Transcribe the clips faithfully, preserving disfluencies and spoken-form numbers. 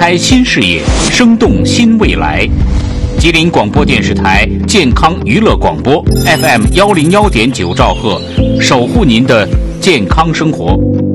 开新视野，生动新未来。吉林广播电视台健康娱乐广播 F M 幺零幺点九兆赫，守护您的健康生活。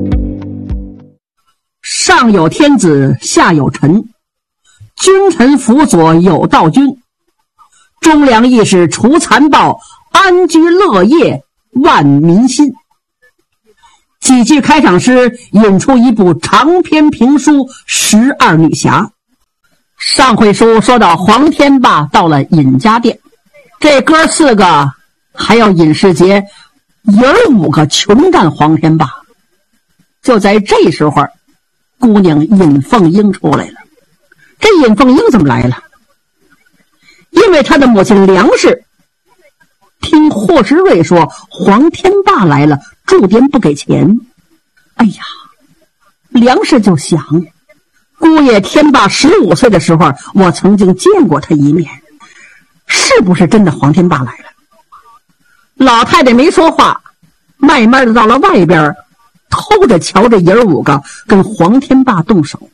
上有天子，下有臣，君臣辅佐有道君，忠良义士除残暴，安居乐业万民心。几句开场诗引出一部长篇评书《十二女侠》。上回书说到黄天霸到了尹家店，这哥四个还要尹世杰爷儿五个穷干黄天霸。就在这时候，姑娘尹凤英出来了。这尹凤英怎么来了？因为她的母亲梁氏听霍时瑞说黄天霸来了，住店不给钱。哎呀，梁氏就想，姑爷天霸十五岁的时候，我曾经见过他一面，是不是真的黄天霸来了？老太太没说话，慢慢的到了外边，偷着瞧着爷儿五个跟黄天霸动手。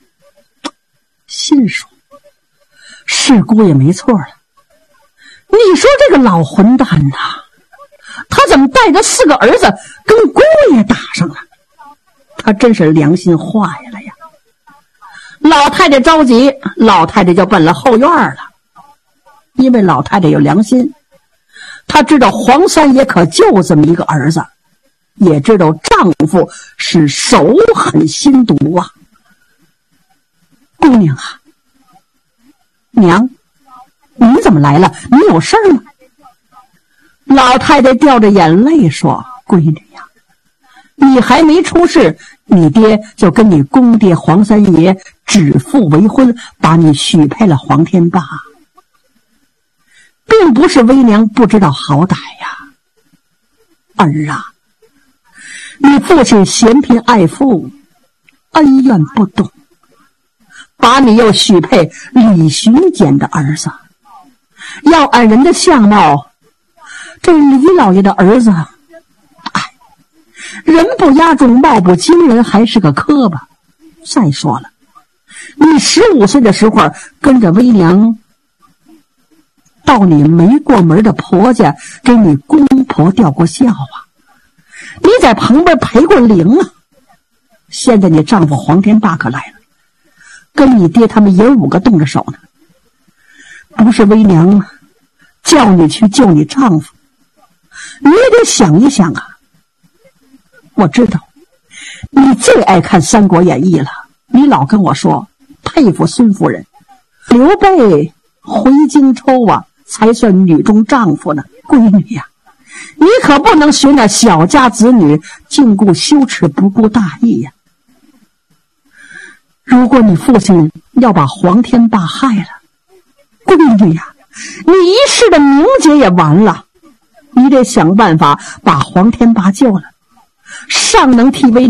心说，是姑爷没错了。你说这个老混蛋呐，他怎么带着四个儿子跟姑爷打上了？他真是良心坏了呀！老太太着急，老太太就奔了后院了。因为老太太有良心，她知道黄三爷可就这么一个儿子，也知道丈夫是手狠心毒啊。姑娘啊，娘，你怎么来了？你有事吗？老太太掉着眼泪说：闺女呀，你还没出事，你爹就跟你公爹黄三爷指腹为婚，把你许配了黄天霸。并不是微娘不知道好歹呀，儿啊，你父亲嫌贫爱富，恩怨不懂，把你又许配李寻简的儿子。要按人的相貌，这李老爷的儿子，哎，人不压中，貌不惊人，还是个磕巴。再说了，你十五岁的时候跟着微娘到你没过门的婆家给你公婆吊过孝啊，你在旁边陪过灵啊。现在你丈夫黄天霸可来了，跟你爹他们爷五个动着手呢。不是微娘叫你去救你丈夫，你也得想一想啊。我知道你最爱看《三国演义》了，你老跟我说佩服孙夫人，刘备回荆州啊，才算女中丈夫呢。闺女呀，你可不能学那小家子女，尽顾羞耻不顾大义呀。如果你父亲要把黄天霸害了，闺女呀，你一世的名节也完了。你得想办法把黄天霸救了，上能替微